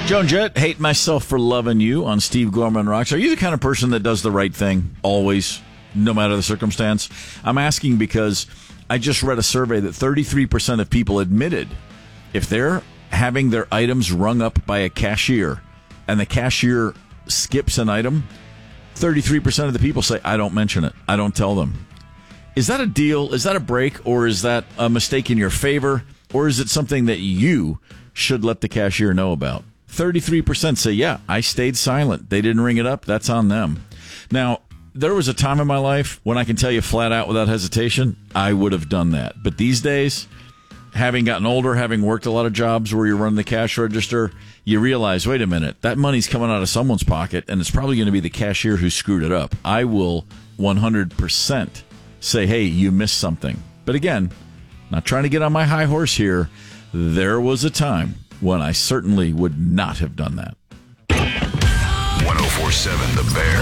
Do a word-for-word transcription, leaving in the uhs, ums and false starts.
Joan Jett, Hate Myself for Loving You on Steve Gorman Rocks. Are you the kind of person that does the right thing always, no matter the circumstance? I'm asking because I just read a survey that thirty-three percent of people admitted if they're having their items rung up by a cashier and the cashier skips an item, thirty-three percent of the people say, I don't mention it. I don't tell them. Is that a deal? Is that a break? Or is that a mistake in your favor? Or is it something that you should let the cashier know about? thirty-three percent say, yeah, I stayed silent. They didn't ring it up. That's on them. Now, there was a time in my life when I can tell you flat out without hesitation, I would have done that. But these days, having gotten older, having worked a lot of jobs where you're running the cash register, you realize, wait a minute, that money's coming out of someone's pocket, and it's probably going to be the cashier who screwed it up. I will one hundred percent say, hey, you missed something. But again, not trying to get on my high horse here. There was a time when I certainly would not have done that. one oh four point seven The Bear.